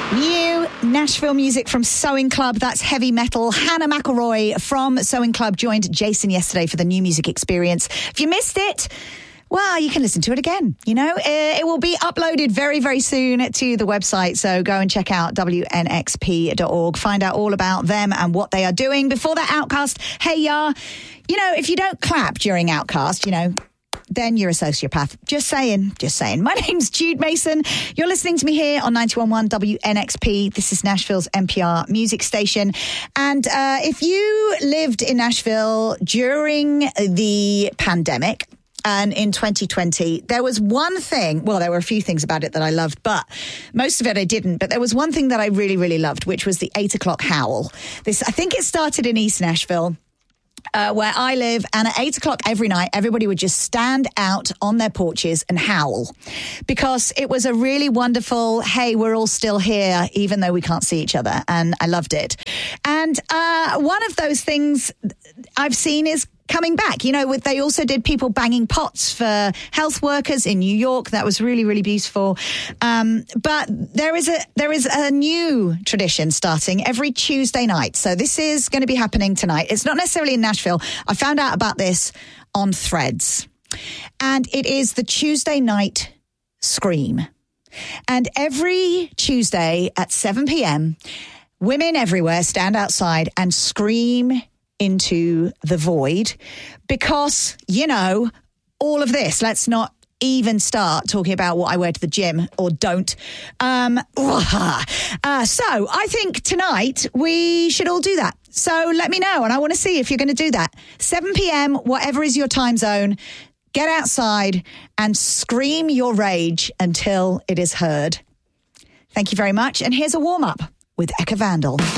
New Nashville music from Sewing Club. That's heavy metal. Hannah McElroy from Sewing Club joined Jason yesterday for the New Music Experience. If you missed it, well, you can listen to it again. You know, it will be uploaded very, very soon to the website. So go and check out WNXP.org. Find out all about them and what they are doing. Before that, Outcast, Hey Ya. You know, if you don't clap during Outcast, you know, then you're a sociopath. Just saying. My name's Jude Mason. You're listening to me here on 91.1 WNXP. This is Nashville's NPR music station. And if you lived in Nashville during the pandemic, and in 2020, there was one thing, well, there were a few things about it that I loved, but most of it I didn't. But there was one thing that I really, really loved, which was the 8 o'clock howl. I think it started in East Nashville, where I live, and at 8 o'clock every night, everybody would just stand out on their porches and howl, because it was a really wonderful, hey, we're all still here, even though we can't see each other, and I loved it. And one of those things I've seen is coming back. You know, they also did people banging pots for health workers in New York. That was really, really beautiful. But there is a new tradition starting every Tuesday night. So this is going to be happening tonight. It's not necessarily in Nashville. I found out about this on Threads. And it is the Tuesday night scream. And every Tuesday at 7 p.m., women everywhere stand outside and scream into the void, because, you know, all of this, let's not even start talking about what I wear to the gym or don't. So I think tonight we should all do that. So let me know, and I want to see if you're going to do that. 7 p.m., whatever is your time zone, get outside and scream your rage until it is heard. Thank you very much. And here's a warm-up with Eka Vandal.